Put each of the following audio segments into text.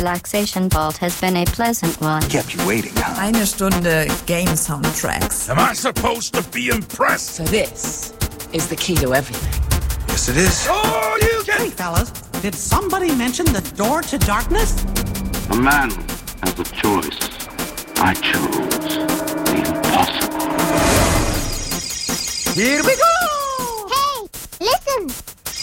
Relaxation Vault has been a pleasant one. Kept you waiting, huh? Eine Stunde Game Soundtracks. Am I supposed to be impressed? So this is the key to everything. Yes, it is. Oh, you can... Hey, fellas, did somebody mention the door to darkness? A man has a choice. I choose the impossible. Here we go! Hey, listen!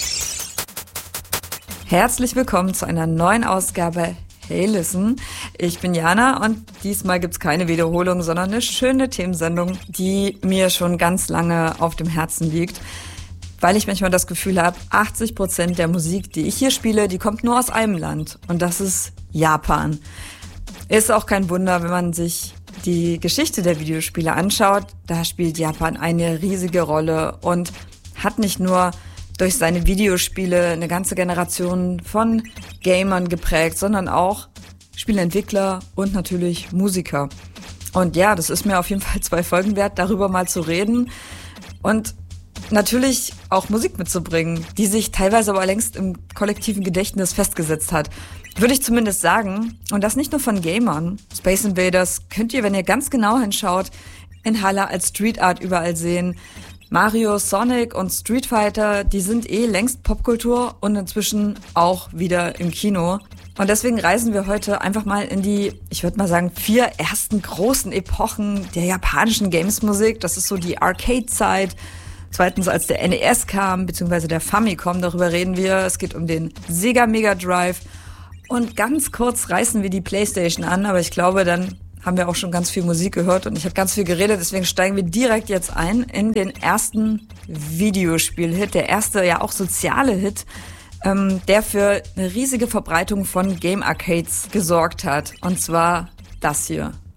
Herzlich willkommen zu einer neuen Ausgabe Hey Listen. Ich bin Jana und diesmal gibt's keine Wiederholung, sondern eine schöne Themensendung, die mir schon ganz lange auf dem Herzen liegt, weil ich manchmal das Gefühl habe, 80% der Musik, die ich hier spiele, die kommt nur aus einem Land und das ist Japan. Ist auch kein Wunder, wenn man sich die Geschichte der Videospiele anschaut, da spielt Japan eine riesige Rolle und hat nicht nur durch seine Videospiele eine ganze Generation von Gamern geprägt, sondern auch Spieleentwickler und natürlich Musiker. Und ja, das ist mir auf jeden Fall 2 Folgen wert, darüber mal zu reden und natürlich auch Musik mitzubringen, die sich teilweise aber längst im kollektiven Gedächtnis festgesetzt hat. Würde ich zumindest sagen. Und das nicht nur von Gamern. Space Invaders könnt ihr, wenn ihr ganz genau hinschaut, in Halle als Street Art überall sehen. Mario, Sonic und Street Fighter, die sind längst Popkultur und inzwischen auch wieder im Kino. Und deswegen reisen wir heute einfach mal in die, ich würde mal sagen, 4 ersten großen Epochen der japanischen Gamesmusik. Das ist so die Arcade-Zeit. Zweitens, als der NES kam, beziehungsweise der Famicom, darüber reden wir. Es geht um den Sega Mega Drive. Und ganz kurz reißen wir die PlayStation an, aber ich glaube, dann haben wir auch schon ganz viel Musik gehört und ich habe ganz viel geredet, deswegen steigen wir direkt jetzt ein in den ersten Videospiel-Hit, der erste ja auch soziale Hit, der für eine riesige Verbreitung von Game Arcades gesorgt hat. Und zwar das hier.